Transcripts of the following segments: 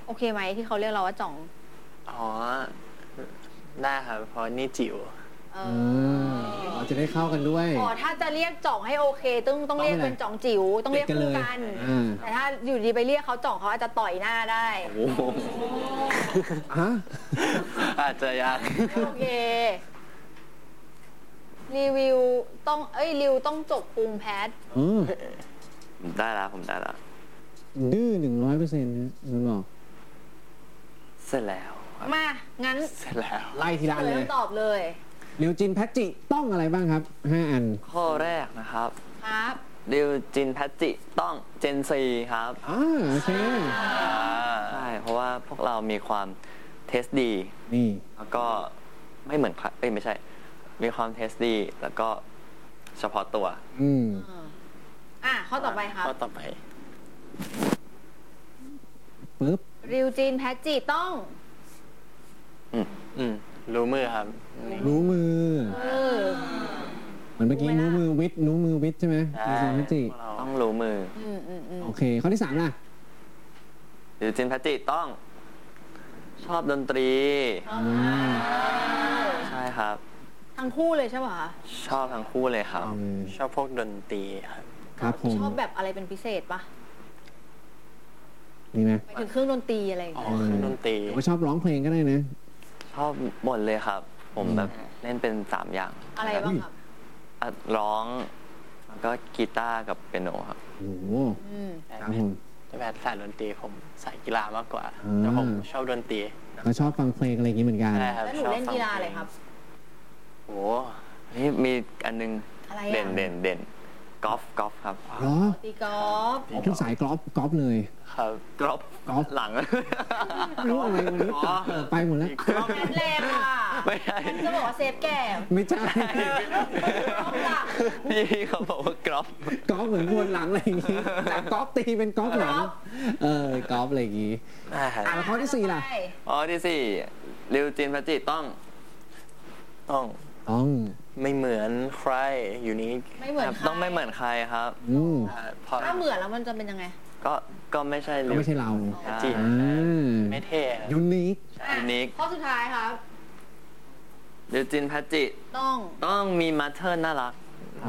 โอเคไหมที่เขาเรียกเราว่าจ่องอ๋อได้ครับเพราะนี่จิ๋วจะได้เข้ากันด้วยถ้าจะเรียกจ่องให้โอเคต้องเรียกเป็นจ่องจิ๋วต้องเรียกคู่กันแต่ถ้าอยู่ดีไปเรียกเขาจ่องเขาอาจจะต่อยหน้าได้อาจจะยากโอเครีวิวต้องริวต้องจบปรุงแพทได้แล้วผมได้แล้วดื้อ 100% นะมันบอกเสร็จแล้วมางั้นเสร็จแล้วไล่ทีละอันเลยตอบเลยริวจินแพทจิต้องอะไรบ้างครับ5อันข้อแรกนะครับริวจินแพทจิต้องเจนซีครับโอเคใช่เพราะว่าพวกเรามีความเทสดีนี่แล้วก็ไม่เหมือนไม่ใช่มีความเทสดีแล้วก็เฉพาะตัวข้อต่อไปครับข้อต่อไปปึ๊บริวจินแพทจิต้องรู้มือครับรู้มือเหมือนเมื่อกี้รู้มือวิทรู้มือวิทใช่ไหมริวจินแพทจิต้องรู้มือโอเคข้อที่3ล่ะริวจินแพทจิต้องชอบดนตรีใช่ครับทั้งคู่เลยใช่ป่ะชอบทั้งคู่เลยครับชอบพวกดนตรีครับผมชอบแบบอะไรเป็นพิเศษป่ะนี่ไหมถึงเครื่องดนตรีอะไรเครื่องดนตรีก็ชอบร้องเพลงก็ได้นะชอบหมดเลยครับผมแบบเล่นเป็น3อย่างอะไรบ้างครับร้องแล้วก็กีตาร์กับเปียโนครับโอ้โหครับผมแต่แบบสายดนตรีผมสายกีฬามากกว่าแต่ผมชอบดนตรีก็ชอบฟังเพลงอะไรอย่างนี้เหมือนกันแล้วหนูเล่นกีฬาอะไรครับโอ้นี่มีอันนึงเด่นกอล์ฟครับตีกอล์ฟเป็นสายกอล์ฟเลยครับกอล์ฟหลังรู้อะไรวันนี้ไปหมดแล้วแรงอ่ะไม่ใช่จะบอกว่าเซฟแก่ไม่ใช่พี่เขาบอกว่ากอล์ฟเหมือนวนหลังอะไรอย่างงี้แต่กอล์ฟตีเป็นกอล์ฟหลังกอล์ฟอะไรอย่างงี้แล้วข้อที่4ล่ะข้อที่4ริวจินแพทจิต้องไม่เหมือนใครยูนิคต้องไม่เหมือนใครครับถ้าเหมือนแล้วมันจะเป็นยังไงก็ไม่ใช่เราจริงไม่เท่ยูนิคข้อสุดท้ายครับริวจินแพทจิต้องมีมาเธอร์น่ารัก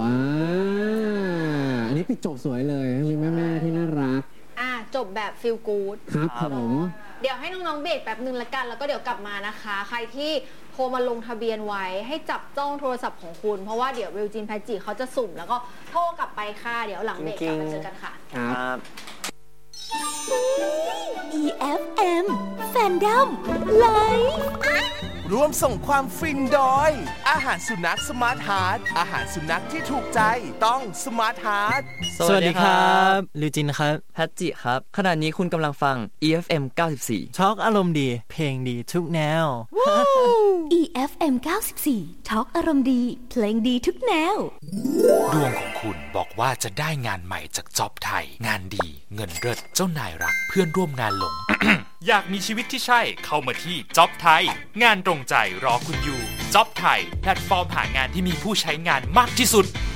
อันนี้ปิดจบสวยเลยมีแม่ที่น่ารักจบแบบฟีลกู๊ดครับผมเดี๋ยวให้น้องๆเบรกแป๊บนึงละกันแล้วก็เดี๋ยวกลับมานะคะใครที่โทรมาลงทะเบียนไว้ให้จับจ้องโทรศัพท์ของคุณเพราะว่าเดี๋ยวริวจินแพทจิเขาจะสุ่มแล้วก็โทรกลับไปค่ะเดี๋ยวหลังเบรกกลับมาเจอกันค่ะครับ EFM Fandom Live ร่วมส่งความฟินโดยอาหารสุนัขสมาร์ทฮาร์ทอาหารสุนัขที่ถูกใจต้องสมาร์ทฮาร์ทสวัสดีครับลิวจินครับแพทจิครับขณะนี้คุณกำลังฟัง EFM 94 ช็อคอารมณ์ดีเพลงดีทุกแนว EFM 94ช็อคอารมณ์ดีเพลงดีทุกแนวดวงของคุณบอกว่าจะได้งานใหม่จากจ็อบไทยงานดีเงินเลิศเจ้านายรักเพื่อนร่วมงานหลง อยากมีชีวิตที่ใช่เข้ามาที่จ็อบไทยงานตรงใจรอคุณอยู่จ็อบไทยแพลตฟอร์มหางานที่มีผู้ใช้งานมากที่สุด